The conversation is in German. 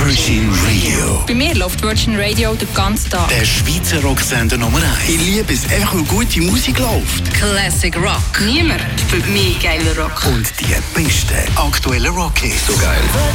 Virgin Radio. Bei mir läuft Virgin Radio den ganzen Tag. Der Schweizer Rocksender Nummer 1. Ich liebe es, einfach weil gute Musik läuft. Classic Rock. Niemand spielt mehr geiler Rock. Und die besten aktuellen Rockhits. So geil.